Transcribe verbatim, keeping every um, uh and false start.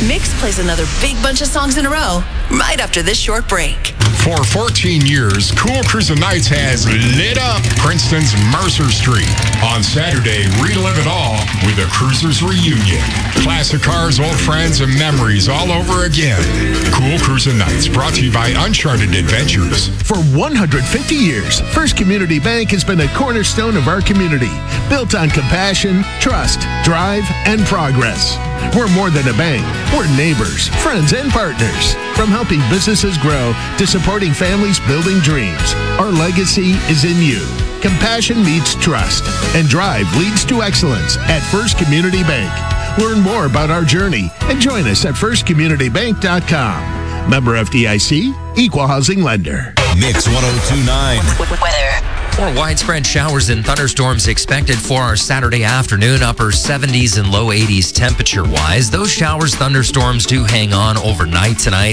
Mix plays another big bunch of songs in a row right after this short break. For fourteen years, Cool Cruisin' Nights has lit up Princeton's Mercer Street. On Saturday, relive it all with a Cruisers Reunion. Classic cars, old friends, and memories all over again. Cool Cruisin' Nights, brought to you by Uncharted Adventures. For one hundred fifty years, First Community Bank has been a cornerstone of our community, built on compassion, trust, drive, and progress. We're more than a bank. We're neighbors, friends, and partners. From helping businesses grow to supporting families building dreams, our legacy is in you. Compassion meets trust, and drive leads to excellence at First Community Bank. Learn more about our journey and join us at first community bank dot com. Member F D I C, Equal Housing Lender. Mix one oh two point nine. Weather. More widespread showers and thunderstorms expected for our Saturday afternoon, upper seventies and low eighties temperature-wise. Those showers, thunderstorms do hang on overnight tonight.